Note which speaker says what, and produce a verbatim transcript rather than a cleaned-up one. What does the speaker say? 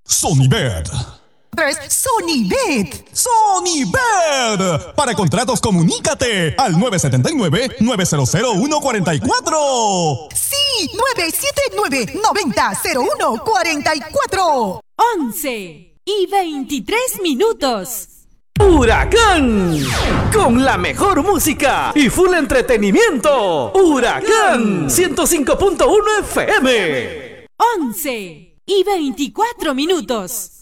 Speaker 1: Sonybet.
Speaker 2: Sonybet.
Speaker 1: Sonybet. Para contratos, comunícate al nueve siete nueve, nueve cero cero, uno cuatro cuatro.
Speaker 2: Sí, nueve siete nueve, nueve cero cero uno cuatro cuatro.
Speaker 3: once y veintitrés minutos.
Speaker 4: Huracán, con la mejor música y full entretenimiento. Huracán ciento cinco punto uno F M.
Speaker 3: once y veinticuatro minutos.